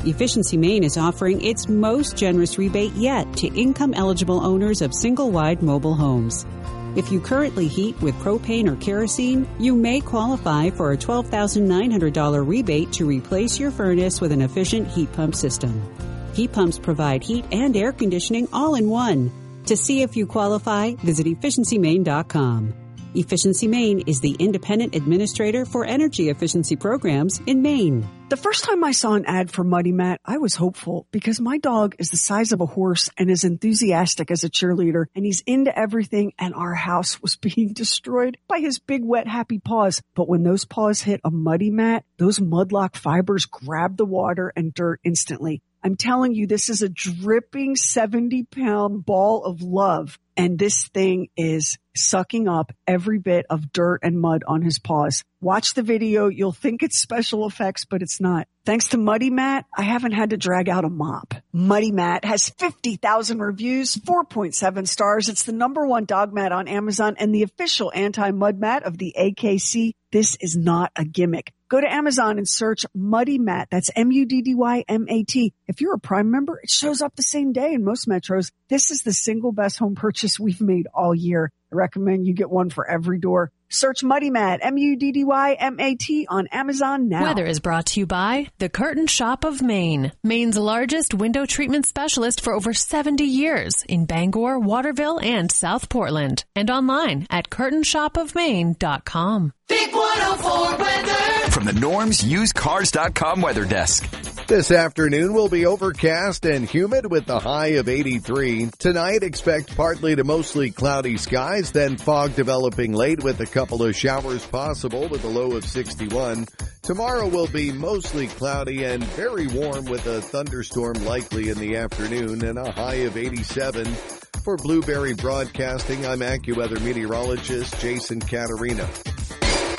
Efficiency Maine is offering its most generous rebate yet to income-eligible owners of single-wide mobile homes. If you currently heat with propane or kerosene, you may qualify for a $12,900 rebate to replace your furnace with an efficient heat pump system. Heat pumps provide heat and air conditioning all in one. To see if you qualify, visit EfficiencyMaine.com. Efficiency Maine is the independent administrator for energy efficiency programs in Maine. The first time I saw an ad for Muddy Mat, I was hopeful because my dog is the size of a horse and is enthusiastic as a cheerleader, and he's into everything, and our house was being destroyed by his big, wet, happy paws. But when those paws hit a Muddy Mat, those mudlock fibers grab the water and dirt instantly. I'm telling you, this is a dripping 70-pound ball of love, and this thing is sucking up every bit of dirt and mud on his paws. Watch the video. You'll think it's special effects, but it's not. Thanks to Muddy Mat, I haven't had to drag out a mop. Muddy Mat has 50,000 reviews, 4.7 stars. It's the #1 dog mat on Amazon and the official anti-mud mat of the AKC. This is not a gimmick. Go to Amazon and search Muddy Mat. That's MUDDYMAT. If you're a Prime member, it shows up the same day in most metros. This is the single best home purchase we've made all year. I recommend you get one for every door. Search Muddy Mat, MUDDYMAT on Amazon now. Weather is brought to you by The Curtain Shop of Maine, Maine's largest window treatment specialist for over 70 years in Bangor, Waterville, and South Portland. And online at curtainshopofmaine.com. Big 104 weather. From the NormsUsedCars.com weather desk. This afternoon will be overcast and humid with the high of 83. Tonight, expect partly to mostly cloudy skies, then fog developing late with a couple of showers possible with a low of 61. Tomorrow will be mostly cloudy and very warm with a thunderstorm likely in the afternoon and a high of 87. For Blueberry Broadcasting, I'm AccuWeather meteorologist Jason Caterina.